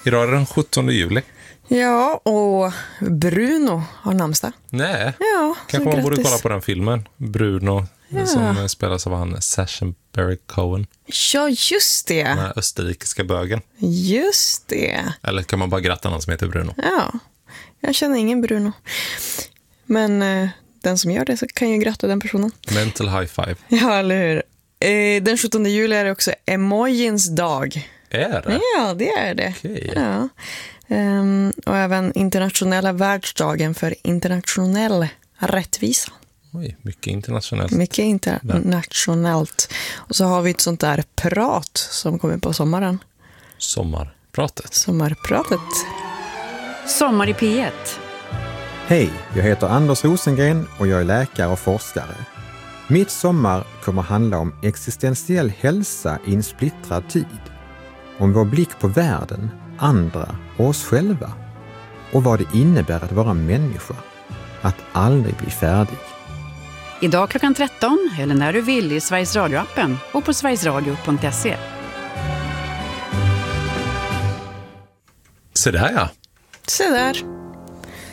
Idag är det den 17 juli. Ja, och Bruno har namnsdag. Nej, Ja, kanske man borde kolla på den filmen. Bruno, som spelas av han Sacha Baron Cohen. Ja, just det. Den här österrikiska bögen. Just det. Eller kan man bara gratta någon som heter Bruno? Ja, jag känner ingen Bruno. Men den som gör det så kan ju gratta den personen. Mental high five. Ja, eller hur? Den 17 juli är det också emojins dag. Är det? Ja, det är det. Okej. Ja. Och även internationella världsdagen för internationell rättvisa. Oj, mycket internationellt. Mycket internationellt. Och så har vi ett sånt där prat som kommer på sommaren. Sommarpratet. Sommarpratet. Sommar i P1. Hej, jag heter Anders Rosengren och jag är läkare och forskare. Mitt sommar kommer handla om existentiell hälsa i en splittrad tid. Om vår blick på världen, andra och oss själva. Och vad det innebär att vara människa. Att aldrig bli färdig. Idag klockan 13 eller när du vill i Sveriges Radio-appen och på sverigesradio.se. Så där ja. Så där.